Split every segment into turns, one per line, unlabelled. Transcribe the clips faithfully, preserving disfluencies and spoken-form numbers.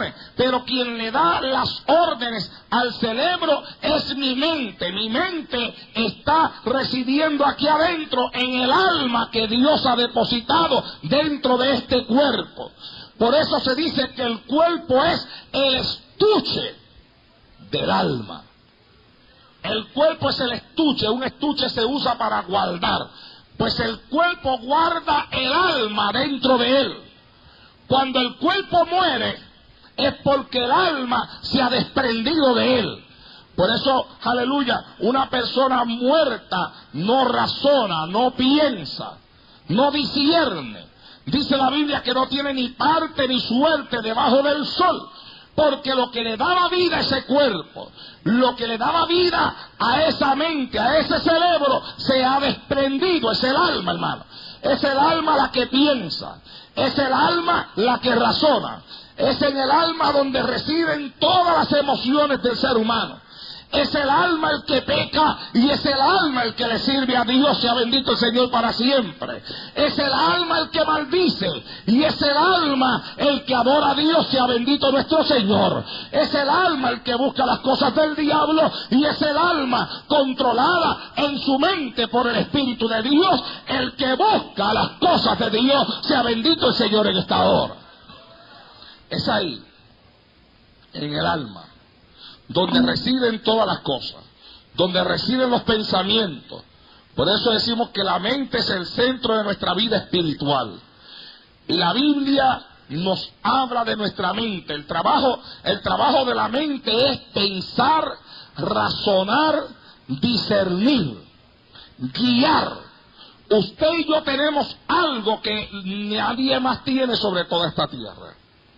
órdenes, pero quien le da las órdenes al cerebro es mi mente. Mi mente está residiendo aquí adentro en el alma que Dios ha depositado dentro de este cuerpo. Por eso se dice que el cuerpo es el estuche del alma. El cuerpo es el estuche, un estuche se usa para guardar. Pues el cuerpo guarda el alma dentro de él. Cuando el cuerpo muere, es porque el alma se ha desprendido de él. Por eso, aleluya, una persona muerta no razona, no piensa, no discierne. Dice la Biblia que no tiene ni parte ni suerte debajo del sol. Porque lo que le daba vida a ese cuerpo, lo que le daba vida a esa mente, a ese cerebro, se ha desprendido. Es el alma, hermano. Es el alma la que piensa. Es el alma la que razona. Es en el alma donde residen todas las emociones del ser humano. Es el alma el que peca y es el alma el que le sirve a Dios, sea bendito el Señor para siempre. Es el alma el que maldice y es el alma el que adora a Dios, sea bendito nuestro Señor. Es el alma el que busca las cosas del diablo y es el alma controlada en su mente por el Espíritu de Dios el que busca las cosas de Dios, sea bendito el Señor en esta hora. Es ahí, en el alma, donde residen todas las cosas, donde residen los pensamientos. Por eso decimos que la mente es el centro de nuestra vida espiritual. Y la Biblia nos habla de nuestra mente. El trabajo, el trabajo de la mente es pensar, razonar, discernir, guiar. Usted y yo tenemos algo que nadie más tiene sobre toda esta tierra.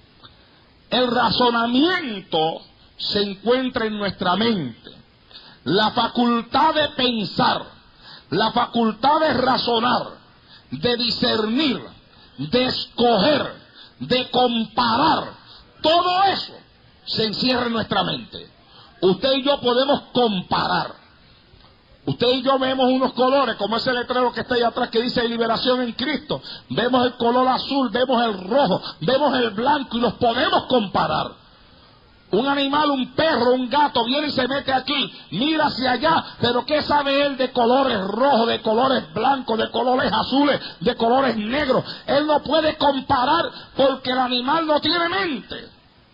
El razonamiento se encuentra en nuestra mente. La facultad de pensar, la facultad de razonar, de discernir, de escoger, de comparar, todo eso se encierra en nuestra mente. Usted y yo podemos comparar. Usted y yo vemos unos colores, como ese letrero que está ahí atrás que dice liberación en Cristo. Vemos el color azul, vemos el rojo, vemos el blanco y los podemos comparar. Un animal, un perro, un gato, viene y se mete aquí, mira hacia allá, pero ¿qué sabe él de colores rojos, de colores blancos, de colores azules, de colores negros? Él no puede comparar porque el animal no tiene mente.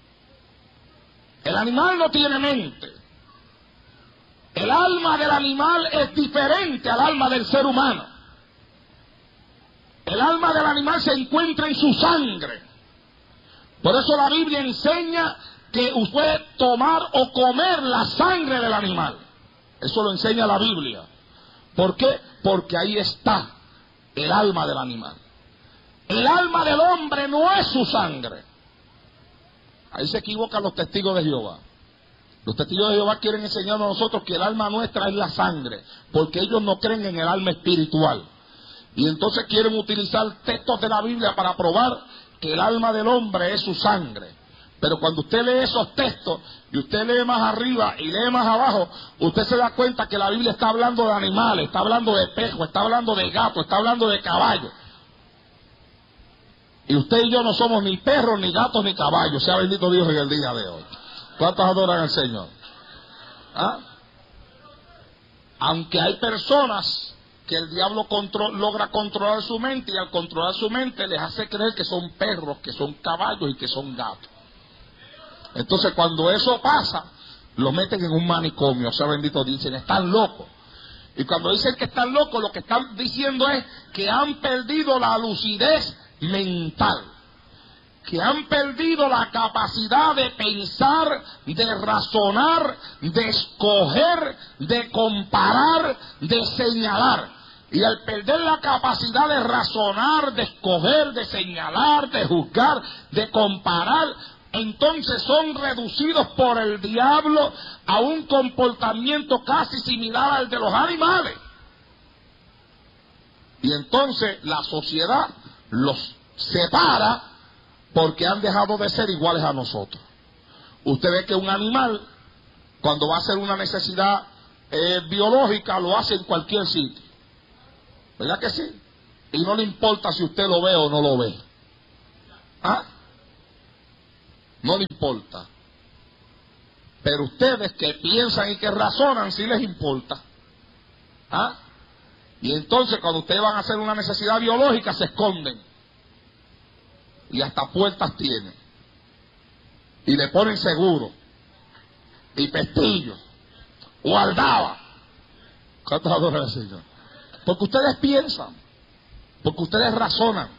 El animal no tiene mente. El alma del animal es diferente al alma del ser humano. El alma del animal se encuentra en su sangre. Por eso la Biblia enseña que usted puede tomar o comer la sangre del animal. Eso lo enseña la Biblia. ¿Por qué? Porque ahí está el alma del animal. El alma del hombre no es su sangre. Ahí se equivocan los testigos de Jehová. Los testigos de Jehová quieren enseñarnos a nosotros que el alma nuestra es la sangre, porque ellos no creen en el alma espiritual. Y entonces quieren utilizar textos de la Biblia para probar que el alma del hombre es su sangre. Pero cuando usted lee esos textos, y usted lee más arriba y lee más abajo, usted se da cuenta que la Biblia está hablando de animales, está hablando de pejos, está hablando de gatos, está hablando de caballos. Y usted y yo no somos ni perros, ni gatos, ni caballos, sea bendito Dios en el día de hoy. ¿Cuántos adoran al Señor? ¿Ah? Aunque hay personas que el diablo control, logra controlar su mente, y al controlar su mente les hace creer que son perros, que son caballos y que son gatos. Entonces cuando eso pasa, los meten en un manicomio, sea bendito, dicen, están locos. Y cuando dicen que están locos, lo que están diciendo es que han perdido la lucidez mental, que han perdido la capacidad de pensar, de razonar, de escoger, de comparar, de señalar. Y al perder la capacidad de razonar, de escoger, de señalar, de juzgar, de comparar, entonces son reducidos por el diablo a un comportamiento casi similar al de los animales. Y entonces la sociedad los separa porque han dejado de ser iguales a nosotros. Usted ve que un animal, cuando va a hacer una necesidad eh, biológica, lo hace en cualquier sitio. ¿Verdad que sí? Y no le importa si usted lo ve o no lo ve. ¿Ah? no le importa. Pero ustedes que piensan y que razonan, sí les importa. ¿Ah? Y entonces cuando ustedes van a hacer una necesidad biológica, se esconden. Y hasta puertas tienen. Y le ponen seguro. Y pestillo. Guardaba. ¿Cuántos adoran al Señor? Porque ustedes piensan. Porque ustedes razonan.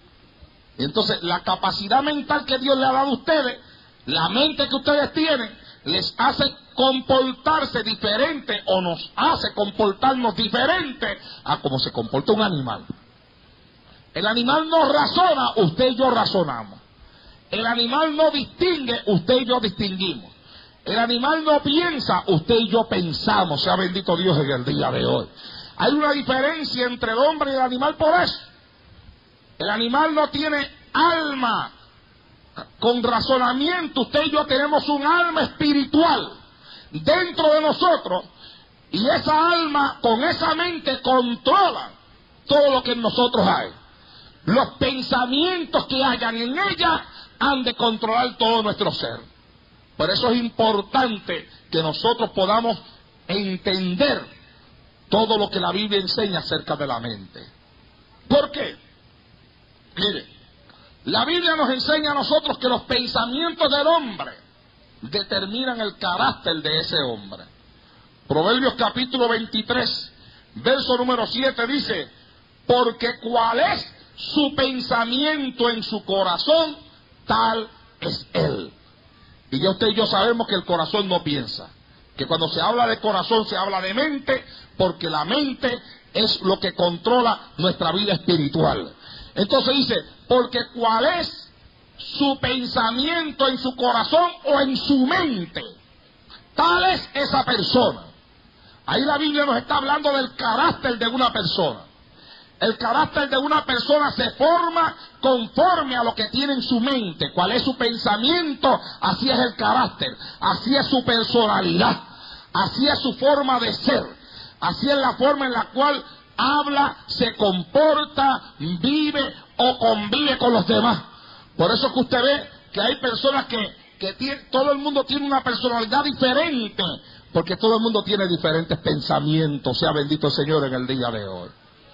Y entonces la capacidad mental que Dios le ha dado a ustedes, la mente que ustedes tienen, les hace comportarse diferente o nos hace comportarnos diferente a como se comporta un animal. El animal no razona, usted y yo razonamos. El animal no distingue, usted y yo distinguimos. El animal no piensa, usted y yo pensamos. Sea bendito Dios en el día de hoy. Hay una diferencia entre el hombre y el animal por eso. El animal no tiene alma con razonamiento. Usted y yo tenemos un alma espiritual dentro de nosotros, y esa alma con esa mente controla todo lo que en nosotros hay. Los pensamientos que hayan en ella han de controlar todo nuestro ser. Por eso es importante que nosotros podamos entender todo lo que la Biblia enseña acerca de la mente. ¿Por qué? Mire, la Biblia nos enseña a nosotros que los pensamientos del hombre determinan el carácter de ese hombre. Proverbios capítulo veintitrés, verso número siete dice: porque cuál es su pensamiento en su corazón, tal es él. Y ya usted y yo sabemos que el corazón no piensa, que cuando se habla de corazón se habla de mente, porque la mente es lo que controla nuestra vida espiritual. Entonces dice, porque cuál es su pensamiento en su corazón o en su mente, tal es esa persona. Ahí la Biblia nos está hablando del carácter de una persona. El carácter de una persona se forma conforme a lo que tiene en su mente. Cuál es su pensamiento, así es el carácter, así es su personalidad, así es su forma de ser, así es la forma en la cual habla, se comporta, vive o convive con los demás. Por eso que usted ve que hay personas que, que tiene, todo el mundo tiene una personalidad diferente, porque todo el mundo tiene diferentes pensamientos. Sea bendito el Señor en el día de hoy.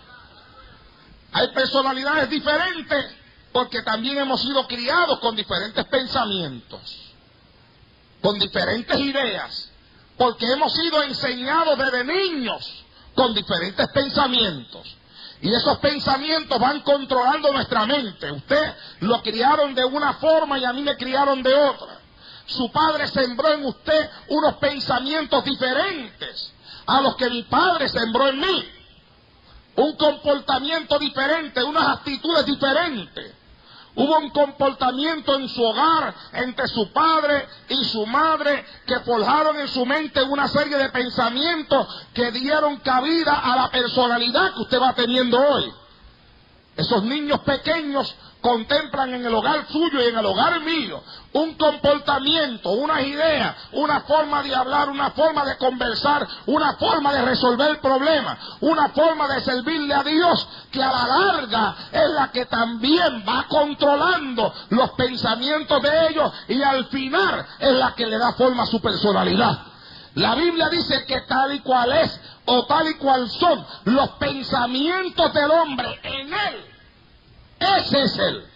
Hay personalidades diferentes porque también hemos sido criados con diferentes pensamientos, con diferentes ideas, porque hemos sido enseñados desde niños con diferentes pensamientos. Y esos pensamientos van controlando nuestra mente. Usted lo criaron de una forma y a mí me criaron de otra. Su padre sembró en usted unos pensamientos diferentes a los que mi padre sembró en mí. Un comportamiento diferente, unas actitudes diferentes. Hubo un comportamiento en su hogar entre su padre y su madre que forjaron en su mente una serie de pensamientos que dieron cabida a la personalidad que usted va teniendo hoy. Esos niños pequeños contemplan en el hogar suyo y en el hogar mío un comportamiento, unas ideas, una forma de hablar, una forma de conversar, una forma de resolver problemas, una forma de servirle a Dios que a la larga es la que también va controlando los pensamientos de ellos y al final es la que le da forma a su personalidad. La Biblia dice que tal y cual es o tal y cual son los pensamientos del hombre en él, ese es él.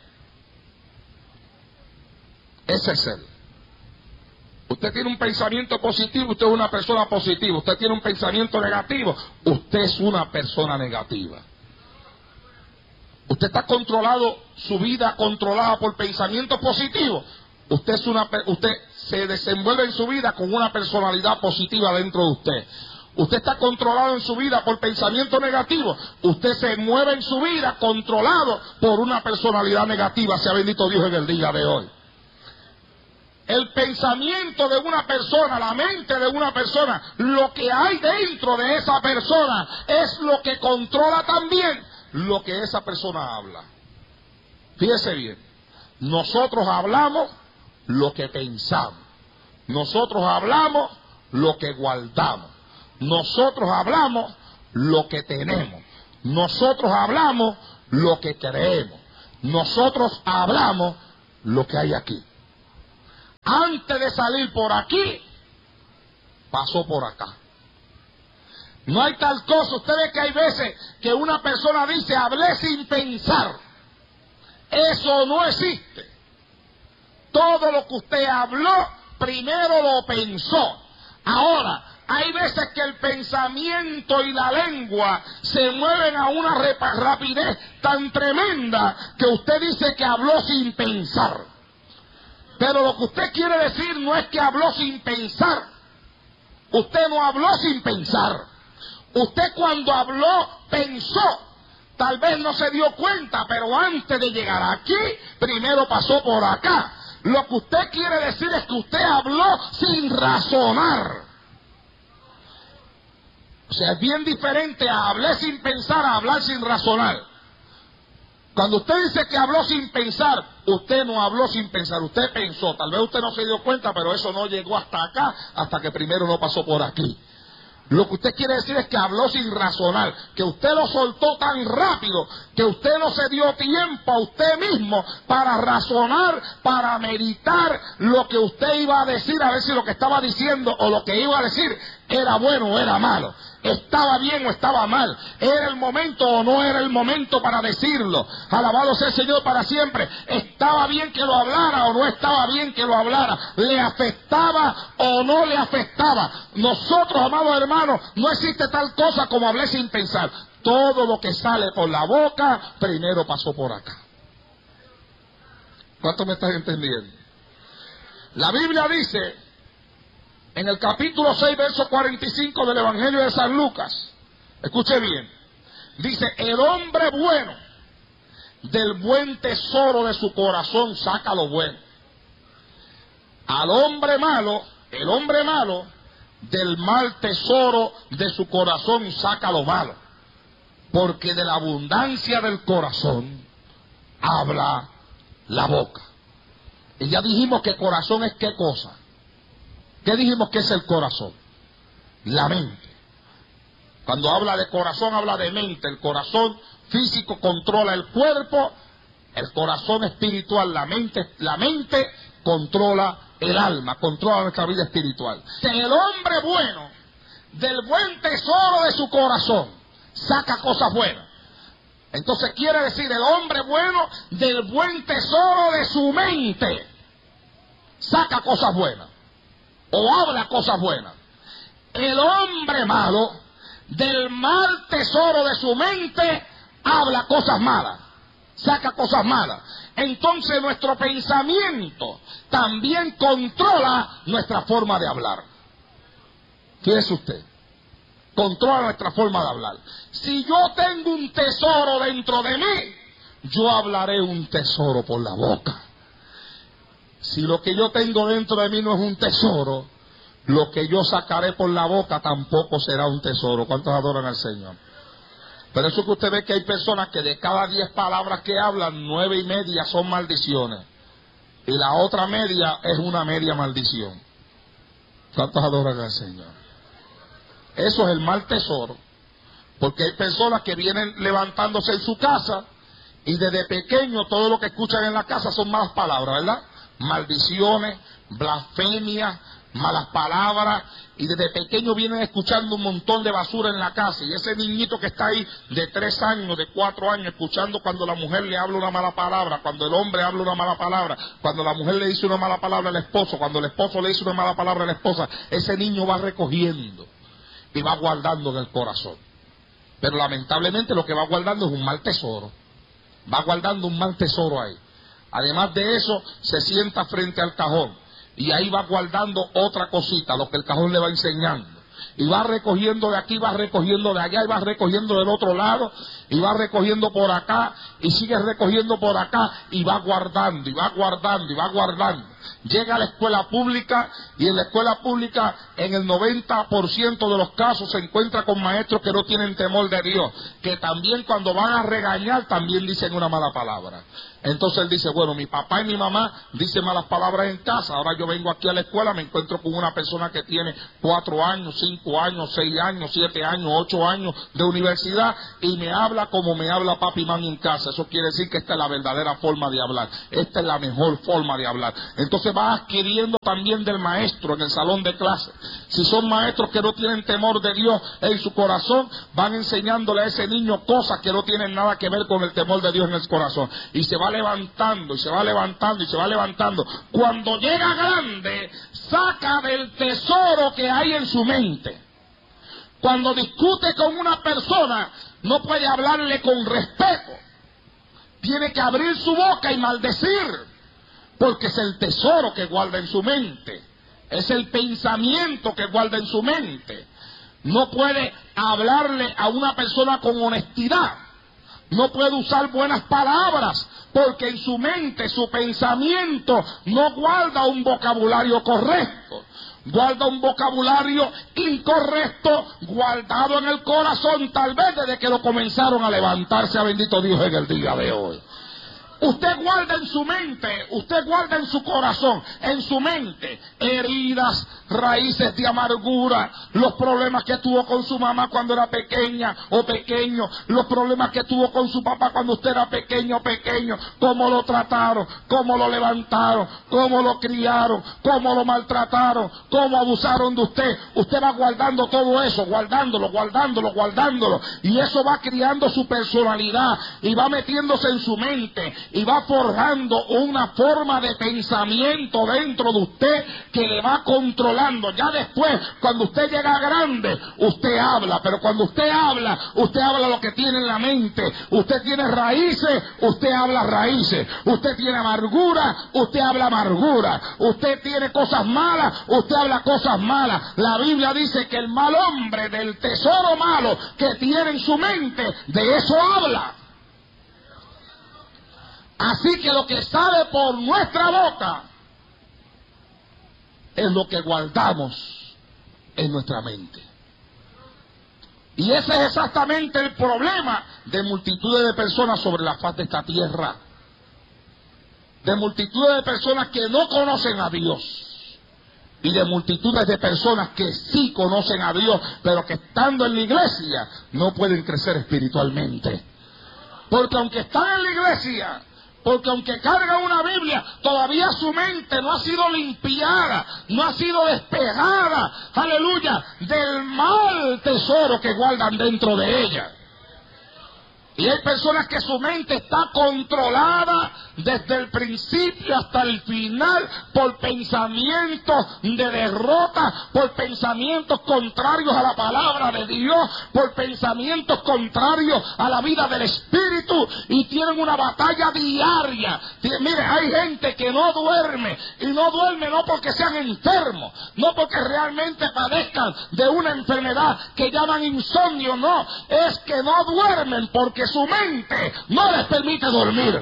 Ese es él. Usted tiene un pensamiento positivo, usted es una persona positiva. Usted tiene un pensamiento negativo, usted es una persona negativa. Usted está controlado, su vida controlada por pensamientos positivos. Usted es una, usted se desenvuelve en su vida con una personalidad positiva dentro de usted. Usted está controlado en su vida por pensamientos negativos. Usted se mueve en su vida controlado por una personalidad negativa. Sea bendito Dios en el día de hoy. El pensamiento de una persona, la mente de una persona, lo que hay dentro de esa persona es lo que controla también lo que esa persona habla. Fíjese bien, nosotros hablamos lo que pensamos, nosotros hablamos lo que guardamos, nosotros hablamos lo que tenemos, nosotros hablamos lo que creemos, nosotros hablamos lo que hay aquí. antes de salir por aquí, pasó por acá. No hay tal cosa. Usted ve que hay veces que una persona dice, hablé sin pensar. Eso no existe. Todo lo que usted habló, primero lo pensó. Ahora, hay veces que el pensamiento y la lengua se mueven a una rapidez tan tremenda que usted dice que habló sin pensar. Pero lo que usted quiere decir no es que habló sin pensar. Usted no habló sin pensar. Usted cuando habló, pensó. Tal vez no se dio cuenta, pero antes de llegar aquí, primero pasó por acá. Lo que usted quiere decir es que usted habló sin razonar. O sea, es bien diferente a hablar sin pensar a hablar sin razonar. Cuando usted dice que habló sin pensar, usted no habló sin pensar, usted pensó. Tal vez usted no se dio cuenta, pero eso no llegó hasta acá, hasta que primero no pasó por aquí. Lo que usted quiere decir es que habló sin razonar, que usted lo soltó tan rápido, que usted no se dio tiempo a usted mismo para razonar, para meditar lo que usted iba a decir, a ver si lo que estaba diciendo o lo que iba a decir era bueno o era malo. Estaba bien o estaba mal, era el momento o no era el momento para decirlo. Alabado sea el Señor para siempre. Estaba bien que lo hablara o no estaba bien que lo hablara, le afectaba o no le afectaba. Nosotros, amados hermanos, no existe tal cosa como hablar sin pensar. Todo lo que sale por la boca primero pasó por acá. ¿Cuánto me estás entendiendo? La Biblia dice en el capítulo seis, verso cuarenta y cinco del Evangelio de San Lucas, escuche bien, dice, el hombre bueno del buen tesoro de su corazón saca lo bueno. Al hombre malo, el hombre malo del mal tesoro de su corazón saca lo malo. Porque de la abundancia del corazón habla la boca. Y ya dijimos que corazón es qué cosa. ¿Qué dijimos que es el corazón? La mente. Cuando habla de corazón, habla de mente. El corazón físico controla el cuerpo, el corazón espiritual, la mente, la mente controla el alma, controla nuestra vida espiritual. El hombre bueno, del buen tesoro de su corazón, saca cosas buenas. Entonces quiere decir, el hombre bueno, del buen tesoro de su mente, saca cosas buenas. O habla cosas buenas. El hombre malo, del mal tesoro de su mente, habla cosas malas, saca cosas malas. Entonces nuestro pensamiento también controla nuestra forma de hablar. Fíjese usted, controla nuestra forma de hablar. Si yo tengo un tesoro dentro de mí, yo hablaré un tesoro por la boca. Si lo que yo tengo dentro de mí no es un tesoro, lo que yo sacaré por la boca tampoco será un tesoro. ¿Cuántos adoran al Señor? Pero eso que usted ve que hay personas que de cada diez palabras que hablan, nueve y media son maldiciones. Y la otra media es una media maldición. ¿Cuántos adoran al Señor? Eso es el mal tesoro. Porque hay personas que vienen levantándose en su casa y desde pequeño todo lo que escuchan en la casa son malas palabras, ¿verdad? Maldiciones, blasfemias, malas palabras, y desde pequeño vienen escuchando un montón de basura en la casa, y ese niñito que está ahí de tres años, de cuatro años, escuchando cuando la mujer le habla una mala palabra, cuando el hombre habla una mala palabra, cuando la mujer le dice una mala palabra al esposo, cuando el esposo le dice una mala palabra a la esposa, ese niño va recogiendo y va guardando en el corazón. Pero lamentablemente lo que va guardando es un mal tesoro, va guardando un mal tesoro ahí. Además de eso, se sienta frente al cajón y ahí va guardando otra cosita, lo que el cajón le va enseñando. Y va recogiendo de aquí, va recogiendo de allá, y va recogiendo del otro lado, y va recogiendo por acá, y sigue recogiendo por acá, y va guardando, y va guardando, y va guardando. Llega a la escuela pública, y en la escuela pública, en el noventa por ciento de los casos, se encuentra con maestros que no tienen temor de Dios, que también cuando van a regañar, también dicen una mala palabra. Entonces él dice, bueno, mi papá y mi mamá dicen malas palabras en casa, ahora yo vengo aquí a la escuela, me encuentro con una persona que tiene cuatro años, cinco años, seis años, siete años, ocho años de universidad, y me habla como me habla papi y mami en casa. Eso quiere decir que esta es la verdadera forma de hablar, esta es la mejor forma de hablar. Entonces entonces va adquiriendo también del maestro en el salón de clase. Si son maestros que no tienen temor de Dios en su corazón, van enseñándole a ese niño cosas que no tienen nada que ver con el temor de Dios en el corazón. Y se va levantando, y se va levantando, y se va levantando. Cuando llega grande, saca del tesoro que hay en su mente. Cuando discute con una persona, no puede hablarle con respeto. Tiene que abrir su boca y maldecir, porque es el tesoro que guarda en su mente. Es el pensamiento que guarda en su mente. No puede hablarle a una persona con honestidad. No puede usar buenas palabras, porque en su mente, su pensamiento no guarda un vocabulario correcto. Guarda un vocabulario incorrecto, guardado en el corazón, tal vez desde que lo comenzaron a levantarse a bendito Dios en el día de hoy. Usted guarda en su mente, usted guarda en su corazón, en su mente, heridas, raíces de amargura, los problemas que tuvo con su mamá cuando era pequeña o pequeño, los problemas que tuvo con su papá cuando usted era pequeño o pequeño, cómo lo trataron, cómo lo levantaron, cómo lo criaron, cómo lo maltrataron, cómo abusaron de usted. Usted va guardando todo eso, guardándolo, guardándolo, guardándolo, y eso va criando su personalidad y va metiéndose en su mente. Y va forjando una forma de pensamiento dentro de usted que le va controlando. Ya después, cuando usted llega grande, usted habla. Pero cuando usted habla, usted habla lo que tiene en la mente. Usted tiene raíces, usted habla raíces. Usted tiene amargura, usted habla amargura. Usted tiene cosas malas, usted habla cosas malas. La Biblia dice que el mal hombre del tesoro malo que tiene en su mente, de eso habla. Así que lo que sale por nuestra boca es lo que guardamos en nuestra mente. Y ese es exactamente el problema de multitudes de personas sobre la faz de esta tierra. De multitudes de personas que no conocen a Dios. Y de multitudes de personas que sí conocen a Dios, pero que estando en la iglesia no pueden crecer espiritualmente. Porque aunque están en la iglesia, porque aunque cargan una Biblia, todavía su mente no ha sido limpiada, no ha sido despejada, aleluya, del mal tesoro que guardan dentro de ella. Y hay personas que su mente está controlada desde el principio hasta el final por pensamientos de derrota, por pensamientos contrarios a la palabra de Dios, por pensamientos contrarios a la vida del Espíritu, y tienen una batalla diaria. Mire, hay gente que no duerme, y no duerme no porque sean enfermos, no porque realmente padezcan de una enfermedad que llaman insomnio, no, es que no duermen porque su mente no les permite dormir.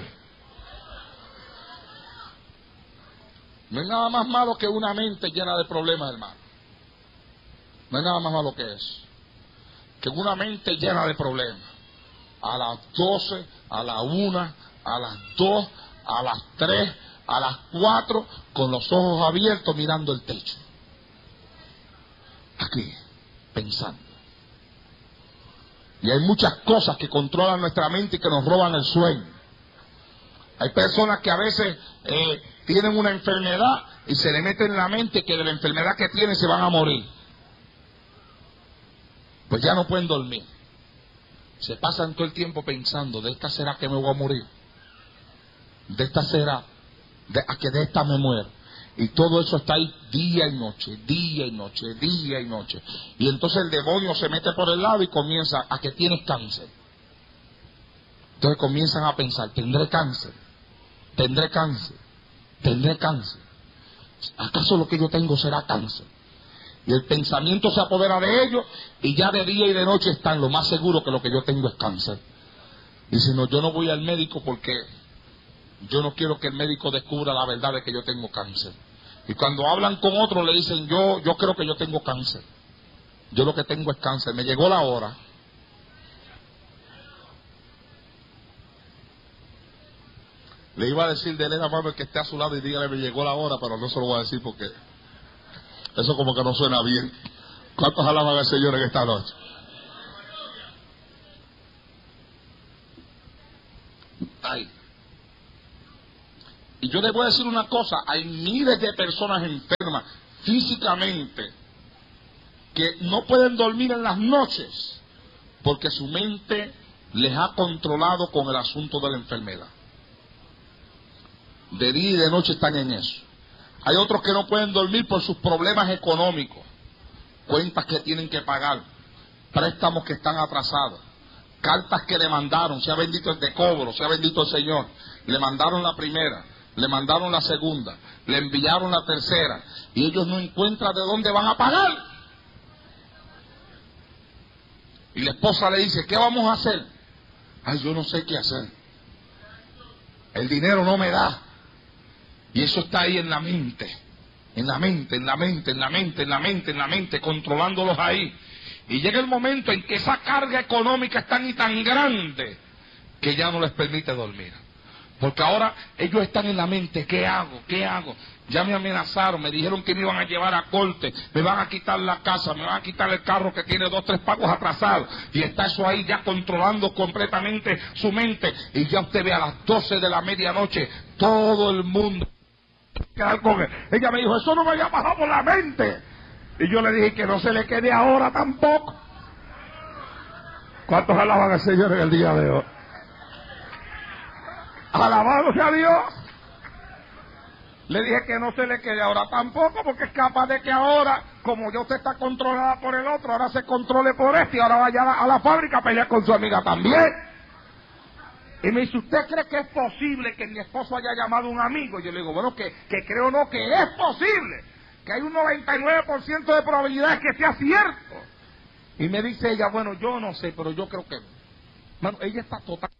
No hay nada más malo que una mente llena de problemas, hermano. No hay nada más malo que eso. Que una mente llena de problemas. A las doce, a la una, a las dos, a las tres, a las cuatro, con los ojos abiertos mirando el techo. Aquí, pensando. Y hay muchas cosas que controlan nuestra mente y que nos roban el sueño. Hay personas que a veces eh, tienen una enfermedad y se le mete en la mente que de la enfermedad que tienen se van a morir. Pues ya no pueden dormir. Se pasan todo el tiempo pensando, ¿de esta será que me voy a morir? ¿De esta será de, a que de esta me muero? Y todo eso está ahí día y noche, día y noche, día y noche. Y entonces el demonio se mete por el lado y comienza a que tienes cáncer. Entonces comienzan a pensar, tendré cáncer, tendré cáncer, tendré cáncer. ¿Acaso lo que yo tengo será cáncer? Y el pensamiento se apodera de ellos y ya de día y de noche están lo más seguro que lo que yo tengo es cáncer. Y si no, yo no voy al médico porque yo no quiero que el médico descubra la verdad de que yo tengo cáncer. Y cuando hablan con otros le dicen, yo, yo creo que yo tengo cáncer. Yo lo que tengo es cáncer. Me llegó la hora. Le iba a decir de Elena Manuel que esté a su lado y dígale, me llegó la hora, pero no se lo voy a decir porque eso como que no suena bien. ¿Cuántos alaban al Señor en esta noche? Ay. Y yo les voy a decir una cosa, hay miles de personas enfermas físicamente que no pueden dormir en las noches porque su mente les ha controlado con el asunto de la enfermedad. De día y de noche están en eso. Hay otros que no pueden dormir por sus problemas económicos, cuentas que tienen que pagar, préstamos que están atrasados, cartas que le mandaron, sea bendito el de cobro, sea bendito el Señor, le mandaron la primera, le mandaron la segunda, le enviaron la tercera, y ellos no encuentran de dónde van a pagar. Y la esposa le dice, ¿qué vamos a hacer? Ay, yo no sé qué hacer. El dinero no me da. Y eso está ahí en la mente, en la mente, en la mente, en la mente, en la mente, en la mente, controlándolos ahí. Y llega el momento en que esa carga económica es tan y tan grande que ya no les permite dormir. Porque ahora ellos están en la mente, ¿qué hago? ¿Qué hago? Ya me amenazaron, me dijeron que me iban a llevar a corte, me van a quitar la casa, me van a quitar el carro que tiene dos, tres pagos atrasados. Y está eso ahí ya controlando completamente su mente. Y ya usted ve a las doce de la medianoche, todo el mundo. Ella me dijo, eso no me había pasado por la mente. Y yo le dije que no se le quede ahora tampoco. ¿Cuántos alaban al Señor en el día de hoy? Alabado sea Dios. Le dije que no se le quede ahora tampoco, porque es capaz de que ahora, como ya usted está controlada por el otro, ahora se controle por este y ahora vaya a la, a la fábrica a pelear con su amiga también. Y me dice, ¿usted cree que es posible que mi esposo haya llamado a un amigo? Y yo le digo, bueno, que, que creo no, que es posible, que hay un noventa y nueve por ciento de probabilidades que sea cierto. Y me dice ella, bueno, yo no sé, pero yo creo que... Bueno, ella está total...